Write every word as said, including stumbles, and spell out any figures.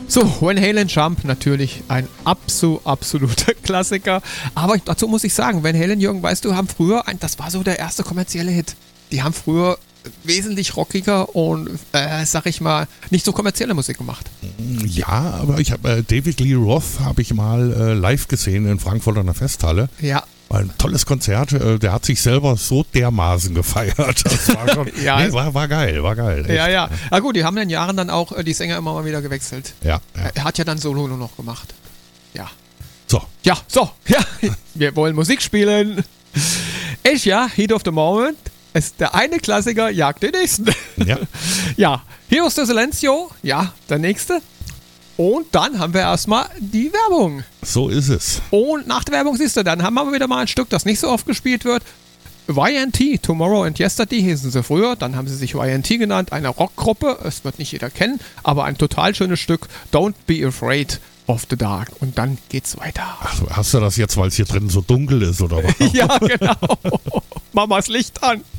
So, Van Halen Jump, natürlich ein absolut, absoluter Klassiker. Aber dazu muss ich sagen, Van Halen, Jürgen, weißt du, haben früher, ein, das war so der erste kommerzielle Hit. Die haben früher wesentlich rockiger und, äh, sag ich mal, nicht so kommerzielle Musik gemacht. Ja, aber ich habe äh, David Lee Roth habe ich mal äh, live gesehen in Frankfurt an der Festhalle. Ja. War ein tolles Konzert. Äh, der hat sich selber so dermaßen gefeiert. Das war schon, ja, nee, war, war geil, war geil. Echt. Ja, ja. Na gut, die haben in den Jahren dann auch äh, die Sänger immer mal wieder gewechselt. Ja, ja. Er hat ja dann Solo nur noch gemacht. Ja. So. Ja, so. Ja, wir wollen Musik spielen. Ich, ja, Heat of the Moment. Ist der eine Klassiker jagt den nächsten. Ja. Ja, Heroes de Silencio, ja, der nächste. Und dann haben wir erstmal die Werbung. So ist es. Und nach der Werbung siehst du, dann haben wir wieder mal ein Stück, das nicht so oft gespielt wird. Y N T, Tomorrow and Yesterday hießen sie früher, dann haben sie sich Y N T genannt, eine Rockgruppe, es wird nicht jeder kennen, aber ein total schönes Stück, Don't Be Afraid of the Dark. Und dann geht's weiter. Ach, hast du das jetzt, weil es hier drin so dunkel ist, oder was? Ja, genau. Mach mal das Licht an.